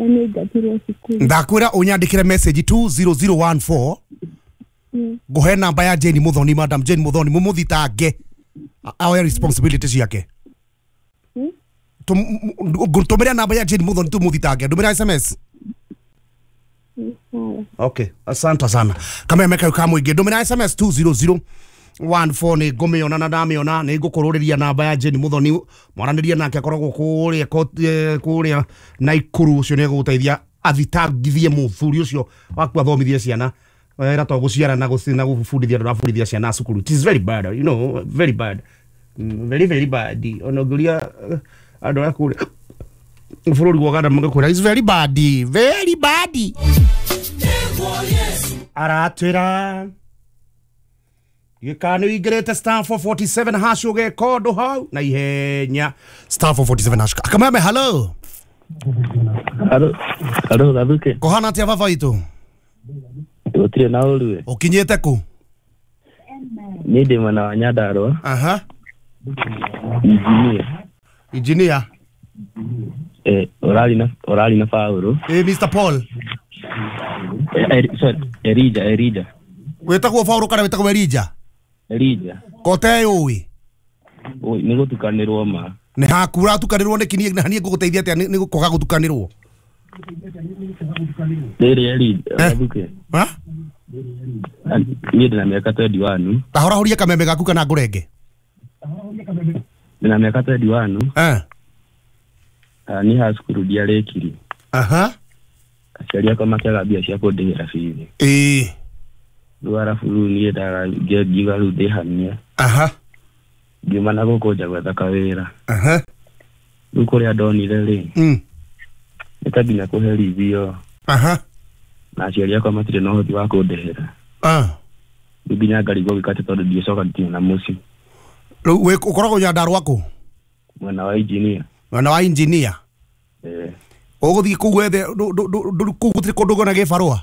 ningatirwo cukuru. Ndakwira unyandikire message 20014. Gohe namba ya Jane Muthoni, Madam Jane Muthoni, mumuthitange our responsibilities yake. Tumira namba ya Jane Muthoni tumuthitange. Ndumira SMS. Okay, asante sana. Kama yameka kamwingi ndumira SMS 20014 ni ngomeona na ndamiona ni ngukururia namba ya Jane Muthoni mwaraniria nake akoragwo kuria Naikuru ucio ni guteithia athitangithie muthuri ucio waku athomithie ciana era to guciara na gufundithia na gufundithia ciana cukuru. It is very bad, you know, very bad, very bad. Onoguria andu akuri bururi wa Uganda mugakura is very bad, very bad. Aratwira Gikano igrete star 447 hash uge kodo hau na ihenya star 447 hash. Akamame hello. Hello gaduke. Kohana atia baba itu. Utire na uluwe. Ukinyete ku. Nide mwana wa Nyandarua. Aha. Engineer. Orali na Paulo. Mr. Paul. Erija. Wetagwo Paulo kana wetagwo Erija? Erija. Kote uwi. Oi nigo tukanirwo ma. Ne hakura tukanirwo ne kinie na hanie guguteithia atia nigo koga gutukanirwo. Erija. Gaduke. Ha? Nide na miaka 21. Tahora horia kameme gaku kana ngurenge. Na miaka 21. Ni haskuru dia lekiri. Aha. Aciaria kwa makiaga bia cia kundihira bithi. Duara fulu ni dara giga rude hamia. Aha. Giumana gukunja gwetha kawira. Aha. Rukuri adonire ri. Nikabinya kuherithio. Aha. Na aciaria kwa matire no hoti wa kundihira. Bibinya ngarigo gikate tondu ndiecoka ntina na muci. We ukoragwo Nyandarua ku? Mwana wa engineer. Mwana wa engineer. Oguthi kugwethe kugutri kundu na gifarua.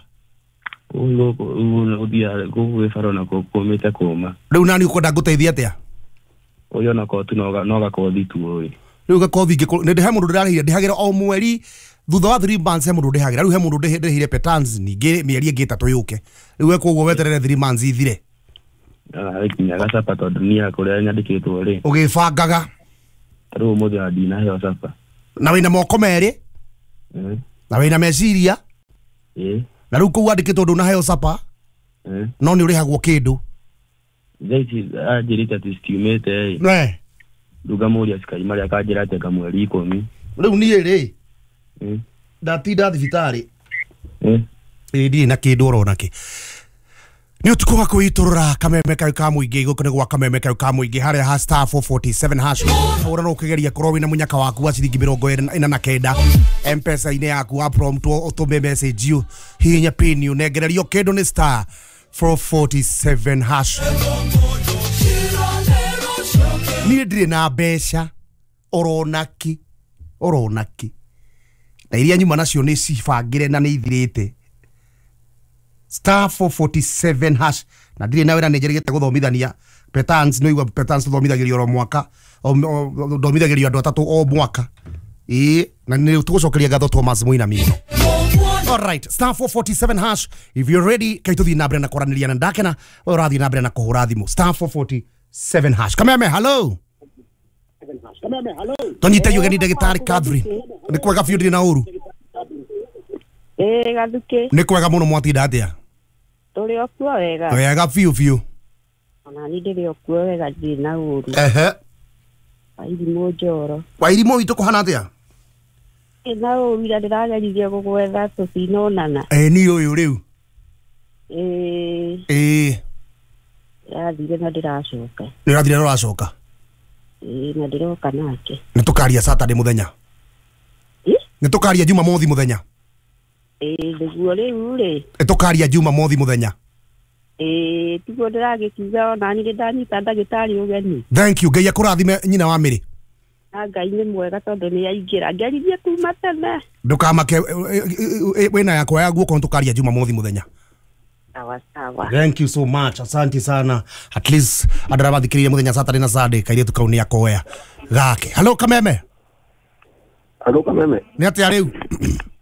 Udia kugifarua na kumite kuma. Riu nani ukwenda nguteithia atia? Uyo na ko tu no ga kothi tu oi. Riu ga kothi ne he mundu ndirahire ndihagira o mweri thutha wa 3 months he mundu ndihagira. Riu he mundu ndihire petans ningi mieri ingi 3 yuke. Riu we kugwo weterere 3 months ithire. Kinya sapa to dunia kuria nyandikitwo ri. Ugibangaga. Riu muthi adina he sapa. Na wina moko meri? Na wina meciria? Na riu kuwa ndikitwo ndu na heo sapa? No ni urihagwo kindu. Zaiti ajirita tistiumete. Duga muria sikai mari akajira ate kamweri 10. Riu nie ri. Ndatinda thibitari. Ndi na kindu ro naki. Ni utuko wa kuiturura kameme kau ka muingi gukone gwa kameme kau ka muingi haria ha star 447 hash ora no kugeria korowi na munyaka waku wa ciringi 29 M-Pesa ine yaku wa prompt utume message you hinya pin you negererio kindu ni star 447 hash. Ni ndire na besha oronaki na iria nyuma nacio ni cibangire na ni ithirite star 447 hash na ndire nawe na nejerigete guthomithania petans no igwa petans thomithagĩrio ro mwaka thomithagĩrio andu atatu o mwaka na ni tugucokeria ngatho Thomas Muinamino. All right, star 447 hash if you're ready kaituthi na mbere na kwaraniria na ndakena urathi na mbere na kuhura thimu star 447 hash. Kameme hello. Tonyite yugeni ndagitari Catherine ni kwega biũ ndire na uru. Gaduke. Ni kwega muno mwatinda atia? Turi okuo wega. Wega biũ. Ona ni ndire okuo wega ndire na uru. Wairimu njoro. Wairimu itu kuhana atia? Na uru ira ndiragerithia gugwetha tutinonana. Ni uyu riu. Yathire na ndiracoka. Ni rathire uracoka? Na ndiroka nake. Ni tukaria Saturday muthenya. Ni tukaria Jumamothi muthenya. Niguo riu ri. Tukaria Jumamothi muthenya. Tiguo ndiragikiuga ona ni ndanyita ndagitari ugeni. Thank you. Ngai akurathime nyina wa miri. Ngai ni mwega tondu ni aingira ngerithie kuma tene. Ndukamake wena yakwa ya guoko tukaria Jumamothi muthenya. Sawa. Thank you so much. Asante sana. At least adaraba thikiriria muthenya Saturday na Sunday kaire tukauni yakoya gake. Hello Kameme. Hello Kameme. Ni atia riu?